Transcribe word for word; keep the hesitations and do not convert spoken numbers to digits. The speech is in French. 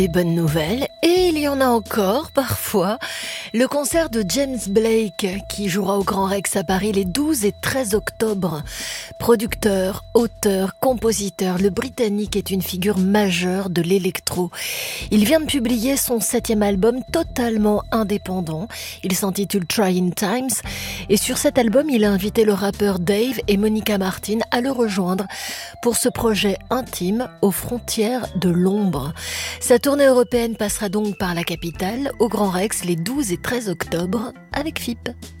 Des bonnes nouvelles, et il y en a encore parfois. Le concert de James Blake qui jouera au Grand Rex à Paris les douze et treize octobre. Producteur, auteur, compositeur, le Britannique est une figure majeure de l'électro. Il vient de publier son septième album totalement indépendant. Il s'intitule Trying Times et sur cet album, il a invité le rappeur Dave et Monica Martin à le rejoindre pour ce projet intime aux frontières de l'ombre. Sa tournée européenne passera donc par la capitale, au Grand Rex, les douze et treize octobre, avec F I P.